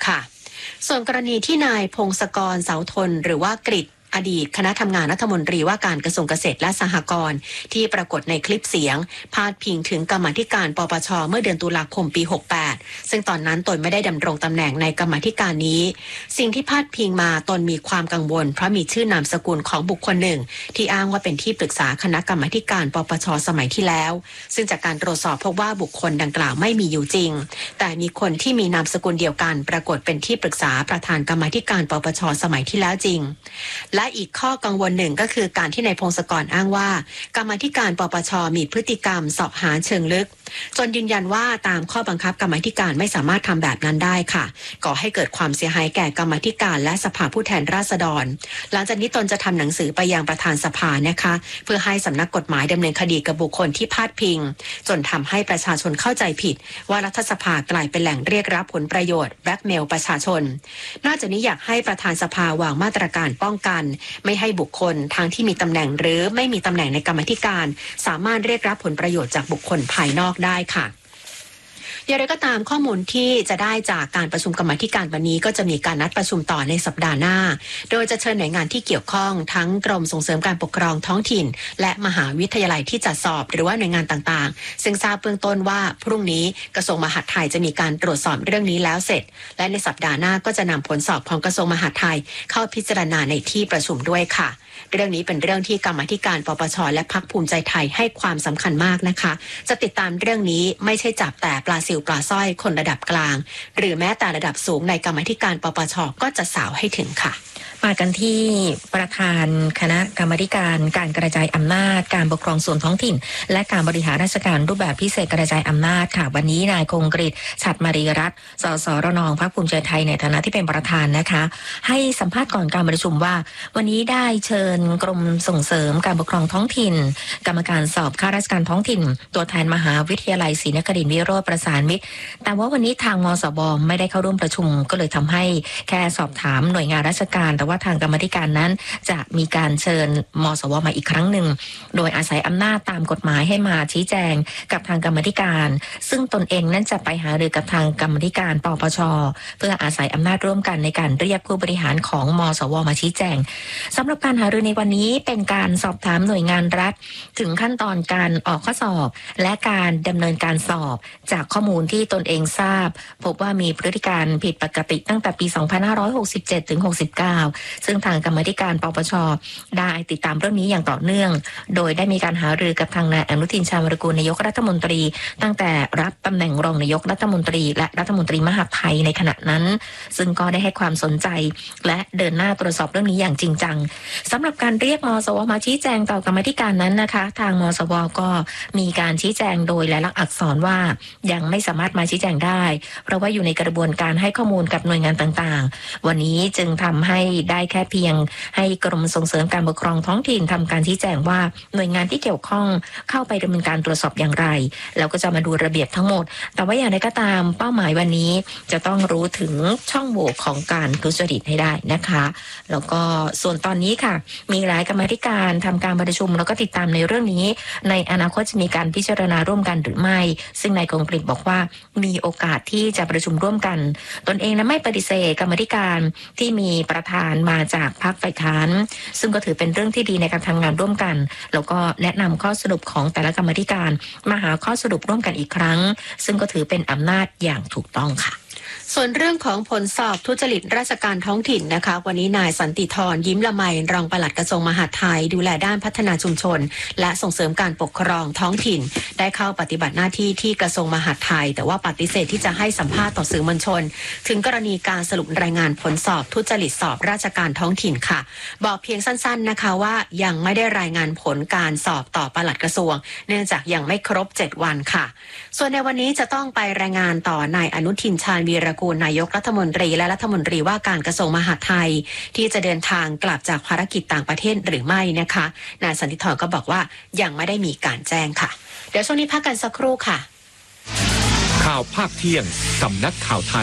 ค่ะส่วนกรณีที่นายพงศกรเสาทนหรือว่ากฤษอดีตคณะทำงานรัฐมนตรีว่าการกระทรวงเกษตรและสหกรณ์ที่ปรากฏในคลิปเสียงพาดพิงถึงกรรมาธิการปปชเมื่อเดือนตุลาคมปี68ซึ่งตอนนั้นตนไม่ได้ดำรงตำแหน่งในกรรมาธิการนี้สิ่งที่พาดพิงมาตนมีความกังวลเพราะมีชื่อนามสกุลของบุคคลหนึ่งที่อ้างว่าเป็นที่ปรึกษาคณะกรรมาธิการปปชสมัยที่แล้วซึ่งจากการตรวจสอบพบว่าบุคคลดังกล่าวไม่มีอยู่จริงแต่มีคนที่มีนามสกุลเดียวกันปรากฏเป็นที่ปรึกษาประธานกรรมาธิการปปชสมัยที่แล้วจริงและอีกข้อกังวลหนึ่งก็คือการที่นายพงศกรอ้างว่ากรรมาธิการปปชมีพฤติกรรมเสาะหาเชิงลึกจนยืนยันว่าตามข้อบังคับกรรมาธิการไม่สามารถทำแบบนั้นได้ค่ะก่อให้เกิดความเสียหายแก่กรรมาธิการและสภาผู้แทนราษฎรหลังจากนี้ตนจะทำหนังสือไปยังประธานสภานะคะเพื่อให้สำนักกฎหมายดำเนินคดีกับบุคคลที่พาดพิงจนทำให้ประชาชนเข้าใจผิดว่ารัฐสภากลายเป็นแหล่งเรียกรับผลประโยชน์แบล็กเมลประชาชนนอกจากนี้อยากให้ประธานสภาวางมาตรการป้องกันไม่ให้บุคคลทั้งที่มีตำแหน่งหรือไม่มีตำแหน่งในกรรมาธิการสามารถเรียกรับผลประโยชน์จากบุคคลภายนอกได้ค่ะอย่างไรก็ตามข้อมูลที่จะได้จากการประชุมกรรมาธิการวันนี้ก็จะมีการนัดประชุมต่อในสัปดาห์หน้าโดยจะเชิญหน่วยงานที่เกี่ยวข้องทั้งกรมส่งเสริมการปกครองท้องถิ่นและมหาวิทยาลัยที่จัดสอบหรือว่าหน่วยงานต่างๆซึ่งทราบเบื้องต้นว่าพรุ่งนี้กระทรวงมหาดไทยจะมีการตรวจสอบเรื่องนี้แล้วเสร็จและในสัปดาห์หน้าก็จะนำผลสอบของกระทรวงมหาดไทยเข้าพิจารณาในที่ประชุมด้วยค่ะเรื่องนี้เป็นเรื่องที่กรรมาธิการปปชและพรรคภูมิใจไทยให้ความสำคัญมากนะคะจะติดตามเรื่องนี้ไม่ใช่จับแต่ปลาซิวปลาสร้อยคนระดับกลางหรือแม้แต่ระดับสูงในกรรมาธิการปปชก็จะสาวให้ถึงค่ะมากันที่ประธานคณะกรรมาธิการการกระจายอำนาจการปกครองส่วนท้องถิ่นและการบริหารราชการรูปแบบพิเศษกระจายอำนาจค่ะวันนี้นายคงกฤษ ฉัตรมารีรัตน์สสรนพรรคภูมิใจไทยในฐานะที่เป็นประธานนะคะให้สัมภาษณ์ก่อนการประชุมว่าวันนี้ได้เชิญกรมส่งเสริมการปกครองท้องถิ่นกรรมการสอบข้าราชการท้องถิ่นตัวแทนมหาวิทยาลัยศรีนครินทร์วิโรจน์ประสานมิตรแต่ว่าวันนี้ทางมสบไม่ได้เข้าร่วมประชุมก็เลยทำให้แค่สอบถามหน่วยงานราชการแต่ว่าทางกรรมาธิการนั้นจะมีการเชิญมสวมาอีกครั้งหนึ่งโดยอาศัยอำนาจตามกฎหมายให้มาชี้แจงกับทางกรรมาธิการซึ่งตนเองนั้นจะไปหารือกับทางกรรมาธิการปปชเพื่ออาศัยอำนาจร่วมกันในการเรียกผู้บริหารของมสวมาชี้แจงสำหรับการหารือในวันนี้เป็นการสอบถามหน่วยงานรัฐถึงขั้นตอนการออกข้อสอบและการดำเนินการสอบจากข้อมูลที่ตนเองทราบพบว่ามีพฤติการผิดปกติตั้งแต่ปี 2567 ถึง 69ซึ่งทางกรรมาธิการปปชได้ติดตามเรื่องนี้อย่างต่อเนื่องโดยได้มีการหารือกับทางนายอนุทินชาญวิรากูลนายกรัฐมนตรีตั้งแต่รับตำแหน่งรองนายกรัฐมนตรีและรัฐมนตรีมหาดไทยในขณะนั้นซึ่งก็ได้ให้ความสนใจและเดินหน้าตรวจสอบเรื่องนี้อย่างจริงจังสำหรับการเรียกมสวมาชี้แจงต่อกรรมาธิการนั้นนะคะทางมสวก็มีการชี้แจงโดยลายลักษณ์อักษรว่ายังไม่สามารถมาชี้แจงได้เพราะว่าอยู่ในกระบวนการให้ข้อมูลกับหน่วยงานต่างๆวันนี้จึงทำให้ได้แค่เพียงให้กรมส่งเสริมการปกครองท้องถิ่นทำการชี้แจงว่าหน่วยงานที่เกี่ยวข้องเข้าไปดำเนินการตรวจสอบอย่างไรแล้วก็จะมาดูระเบียบทั้งหมดแต่ว่าอย่างไรก็ตามเป้าหมายวันนี้จะต้องรู้ถึงช่องโหว่ของการทุจริตให้ได้นะคะแล้วก็ส่วนตอนนี้ค่ะมีหลายกรรมาธิการทำการประชุมแล้วก็ติดตามในเรื่องนี้ในอนาคตจะมีการพิจารณาร่วมกันหรือไม่ซึ่งนายคงกฤษบอกว่ามีโอกาสที่จะประชุมร่วมกันตนเองนั้นไม่ปฏิเสธกรรมาธิการที่มีประธานมาจากพรรคฝ่ายค้านซึ่งก็ถือเป็นเรื่องที่ดีในการทำงานร่วมกันแล้วก็แนะนำข้อสรุปของแต่ละกรรมาธิการมาหาข้อสรุปร่วมกันอีกครั้งซึ่งก็ถือเป็นอำนาจอย่างถูกต้องค่ะส่วนเรื่องของผลสอบทุจริตราชการท้องถิ่นนะคะวันนี้นายสันติธรยิ้มละไมรองปลัดกระทรวงมหาดไทยดูแลด้านพัฒนาชุมชนและส่งเสริมการปกครองท้องถิ่นได้เข้าปฏิบัติหน้าที่ที่กระทรวงมหาดไทยแต่ว่าปฏิเสธที่จะให้สัมภาษณ์ต่อสื่อมวลชนถึงกรณีการสรุปรายงานผลสอบทุจริตสอบราชการท้องถิ่นค่ะบอกเพียงสั้นๆนะคะว่ายังไม่ได้รายงานผลการสอบต่อปลัดกระทรวงเนื่องจากยังไม่ครบ7วันค่ะส่วนในวันนี้จะต้องไปรายงานต่อนายอนุทินชาญวีรกูลนายกรัฐมนตรีและรัฐมนตรีว่าการกระทรวงมหาดไทยที่จะเดินทางกลับจากภารกิจต่างประเทศหรือไม่นะคะนายสันติธรก็บอกว่ายังไม่ได้มีการแจ้งค่ะเดี๋ยวช่วงนี้พักกันสักครู่ค่ะข่าวภาคเที่ยงสำนักข่าวไทย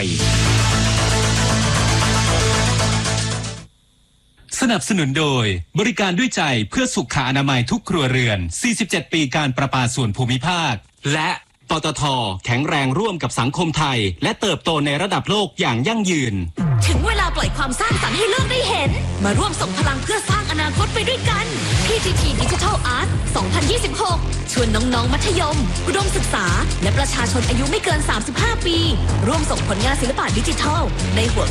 สนับสนุนโดยบริการด้วยใจเพื่อสุขอนามัยทุกครัวเรือน47ปีการประปาส่วนภูมิภาคและปตท.แข็งแรงร่วมกับสังคมไทยและเติบโตในระดับโลกอย่างยั่งยืนถึงเวลาปล่อยความสร้างสรรค์ให้โลกได้เห็น มาร่วมส่งพลังเพื่อสร้างอนาคตไปด้วยกัน PTT Digital Art 2026 ชวนน้องๆมัธยมอุดมศึกษาและประชาชนอายุไม่เกิน 35 ปี ร่วมส่งผลงานศิลปะดิจิทัลในหัว